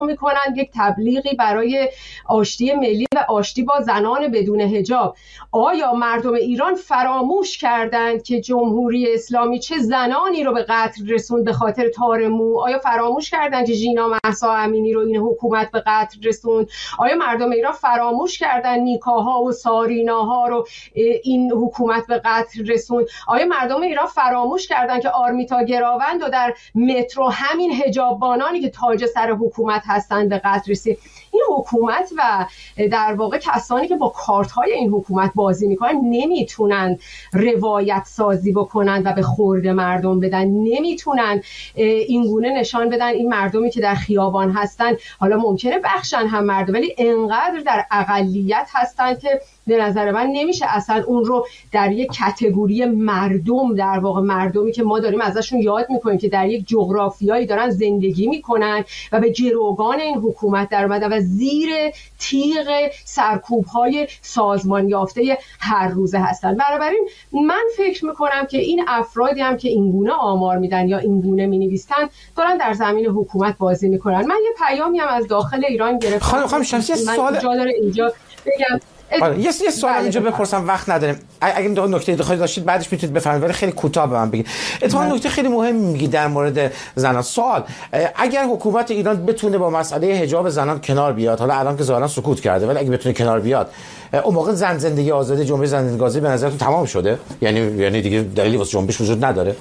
میکنند یک تبلیغی برای آشتی ملی و آشتی با زنان بدون حجاب. آیا مردم ایران فراموش کردند که جمهوری اسلامی چه زنانی رو به قتل رسوند به خاطر تار مو؟ آیا فراموش کردند که ژینا مهسا امینی رو این حکومت به قتل رسوند؟ آیا مردم ایران فراموش کردند نیکاها و ساریناها رو این حکومت به قتل رسوند؟ آیا مردم ایران فراموش کردند که آرمیتا گراوند و در مترو همین حجاببانانی که تاج سر حکومت هستند به قتل رسید؟ این حکومت و در واقع کسانی که با کارت‌های این حکومت بازی میکنن نمیتونن روایت سازی بکنن و به خورد مردم بدن، نمیتونن این گونه نشان بدن این مردمی که در خیابان هستن حالا ممکنه بخشن هم مردم، ولی انقدر در اقلیت هستن که به نظر من نمیشه اصلا اون رو در یک کاتگوری مردم، در واقع مردمی که ما داریم ازشون یاد میکنیم که در یک جغرافیایی دارن زندگی میکنن و به گروگان این حکومت در اومدن و زیر تیغ سرکوب‌های سازمان یافته هر روزه هستن. بنابراین من فکر میکنم که این افرادی هم که این گونه آمار میدن یا این گونه مینویسن دارن در زمین حکومت بازی میکنن. من یه پیامی هم از داخل ایران گرفتم. خانم شمسی سوال جا داره اینجا بگم. یه سوال اینجا بپرسم، وقت نداریم. اگه نکته دیگه داشتید بعدش میتونید بفرمایید، ولی خیلی کوتاه به من بگید. اتفاقا نکته خیلی مهم میگی در مورد زنان. سوال، اگر حکومت ایران بتونه با مسئله حجاب زنان کنار بیاد، حالا الان که ظاهرا سکوت کرده، ولی اگه بتونه کنار بیاد، اون موقع زن زندگی آزادی، جنبش زن زندگی آزادی به نظرتون تمام شده؟ یعنی دیگه دلیلی واسه جنبش وجود نداره؟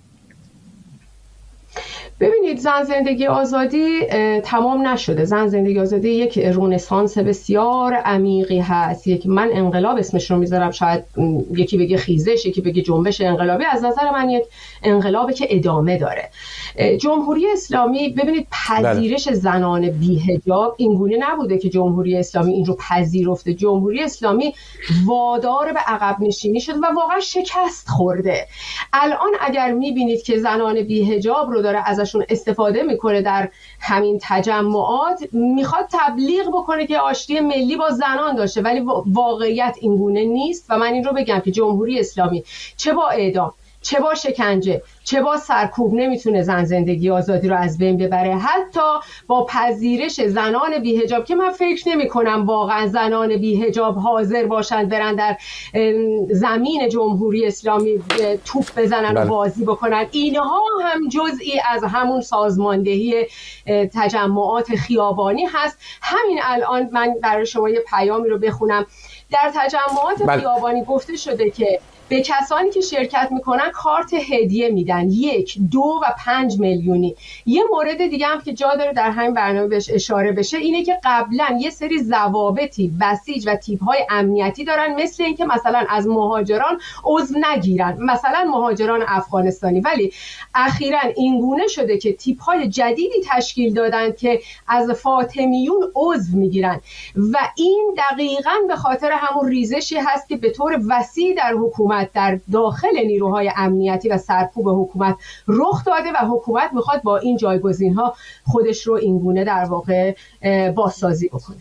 ببینید، زن زندگی آزادی تمام نشده. زن زندگی آزادی یک رنسانس بسیار عمیقی هست. من انقلاب اسمش رو میذارم، شاید یکی بگه خیزش، یکی بگه جنبش انقلابی. از نظر من یک انقلابی که ادامه داره. جمهوری اسلامی، ببینید، پذیرش زنان بی‌حجاب اینگونه نبوده که جمهوری اسلامی این رو پذیرفته. جمهوری اسلامی وادار به عقب نشینی شد و واقعا شکست خورده. الان اگر میبینید که زنان بی‌حجاب رو داره ازشون استفاده میکنه در همین تجمعات، میخواد تبلیغ بکنه که آشتی ملی با زنان داشته، ولی واقعیت اینگونه نیست. و من این رو بگم که جمهوری اسلامی چه با اعدام، چه با شکنجه، چه با سرکوب نمیتونه زن زندگی آزادی رو از بین ببره. حتی با پذیرش زنان بی‌حجاب که من فکر نمی کنم واقعا زنان بی‌حجاب حاضر باشند برن در زمین جمهوری اسلامی توپ بزنن و بازی بکنن، اینها هم جزئی از همون سازماندهی تجمعات خیابانی هست. همین الان من برای شما یه پیامی رو بخونم. در تجمعات خیابانی گفته شده که به کسانی که شرکت میکنن کارت هدیه میدن، 1، 2 و 5 میلیونی. یه مورد دیگه هم که جا داره در همین برنامه بهش اشاره بشه اینه که قبلا یه سری ضوابطی بسیج و تیپ‌های امنیتی دارن، مثل اینکه مثلا از مهاجران عضو نگیرن، مثلا مهاجران افغانستانی، ولی اخیراً اینگونه شده که تیپ‌های جدیدی تشکیل دادن که از فاطمیون عضو میگیرن و این دقیقاً به خاطر همون ریزشی هست که به طور وسیع در حکومت، در داخل نیروهای امنیتی و سرکوب حکومت رخ داده و حکومت میخواد با این جایگزین‌ها خودش رو اینگونه در واقع بازسازی بکنه.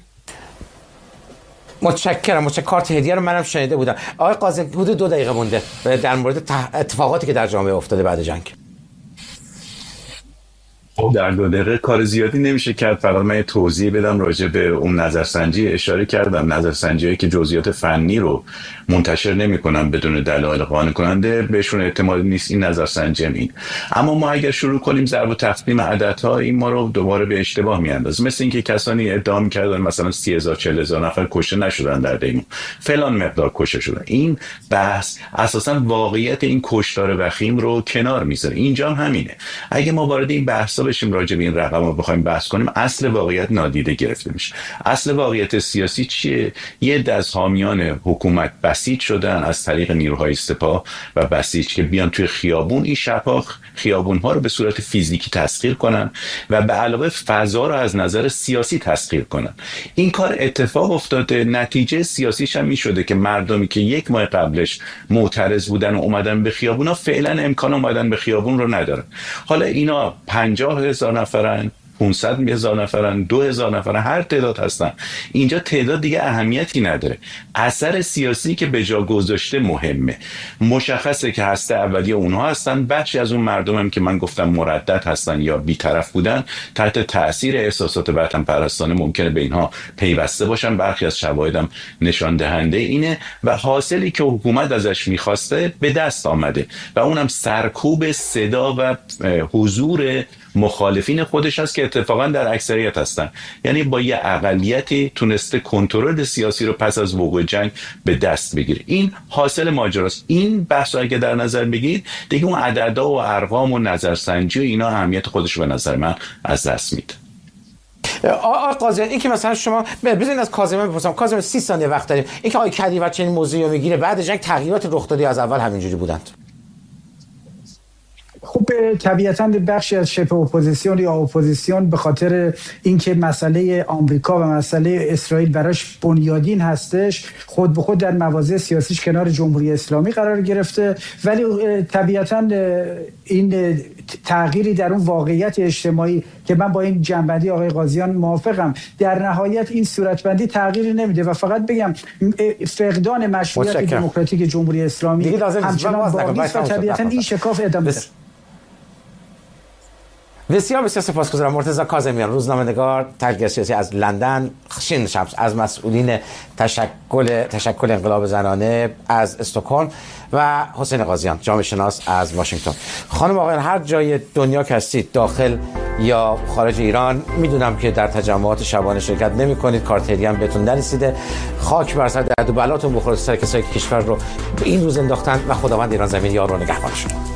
متشکرم. کارت هدیه رو منم شنیده بودم. آقای قاضی، حدود 2 دقیقه مونده در مورد اتفاقاتی که در جامعه افتاده بعد جنگ. در 2 دقیقه کار زیادی نمیشه کرد. فقط من یه توضیح بدم راجع به اون نظرسنجی. اشاره کردم نظرسنجی‌هایی که جزئیات فنی رو منتشر نمی‌کنن بدون دلایل قانع کننده، بهشون اعتماد نیست. این نظرسنجی این. اما ما اگر شروع کنیم ضرب و تقسیم عددها، این ما رو دوباره به اشتباه میاندازه. مثل اینکه کسانی ادعا می‌کردن مثلا 30000 40000 نفر کشته نشدن در دیمون، فلان مقدار کشته شدن. این بحث اساساً واقعیت این کشتار وخیم رو کنار میذاره. اینجا هم همینه. اگه ما وارد این بحث بشیم راجع به این رقم رو بخوایم بحث کنیم، اصل واقعیت نادیده گرفته میشه. اصل واقعیت سیاسی چیه؟ یه عده از حامیان حکومت بسیج شدن از طریق نیروهای سپاه و بسیج که بیان توی خیابون، این شب‌ها خیابون‌ها رو به صورت فیزیکی تسخیر کنن و به علاوه فضا رو از نظر سیاسی تسخیر کنن. این کار اتفاق افتاده. نتیجه سیاسیش هم میشده که مردمی که 1 ماه قبلش معترض بودن و اومدن به خیابونا، فعلا امکان اومدن به خیابون رو ندارن. حالا اینا 50000 نفرن، 500,000 نفرن، 2,000 نفرن، هر تعداد هستن. اینجا تعداد دیگه اهمیتی نداره. اثر سیاسی که به جا گذاشته مهمه. مشخصه که هسته اولیه اونها هستن. بخشی از اون مردم هم که من گفتم مردد هستن یا بی‌طرف بودن، تحت تاثیر احساسات وطن پرستانه ممکنه به اینها پیوسته باشن. برخی از شواهدم نشان دهنده اینه و حاصلی که حکومت ازش میخواسته به دست آمده و اونم سرکوب صدا و حضور مخالفین خودش هست که اتفاقا در اکثریت هستن. یعنی با یه اقلیتی تونسته کنترل سیاسی رو پس از وقوع جنگ به دست بگیره. این حاصل ماجراست. این بحث رو اگه در نظر بگیرید دیگه اون عددا و ارقام و نظرسنجی و اینا اهمیت خودش رو به نظر من از دست میده. آقای قاضیان، این که مثلا شما بزنین از کاظمی بپرسم. کاظمی 30 ثانیه وقت داریم. این که آقای کدیور چنین موضوعی رو میگیره بعد جنگ تغییرات رخ داده از اول همینجوری بودند. خب طبیعتاً بخشی از شبه اپوزیسیون یا اپوزیسیون به خاطر اینکه مسئله آمریکا و مسئله اسرائیل براش بنیادین هستش خود به خود در مواضع سیاسیش کنار جمهوری اسلامی قرار گرفته، ولی طبیعتاً این تغییری در اون واقعیت اجتماعی که من با این جنبندی آقای قاضیان موافقم، در نهایت این صورتبندی تغییری نمیده و فقط بگم فقدان مشروعیت دموکراتیک جمهوری اسلامی همچنان باقی است و طبیعتاً این شکاف ادامه داره. بسیار سپاسگزارم. مرتضی کاظمیان، روزنامه‌نگار، تحلیلگر سیاسی از لندن. شین شمس از مسئولین تشکل انقلاب زنانه از استکهلم و حسین قاضیان، جامعه شناس از واشنگتن. خانم آقایان، هر جای دنیا که هستید، داخل یا خارج ایران، میدونم که در تجمعات شبانه شرکت نمی‌کنید، کارتری هم بهتون نرسیده. خاک بر سر درد و بلاتون بخوره سر کسایی که کشور رو به این روز انداختن و خداوند ایران زمین یار و نگهبانشون.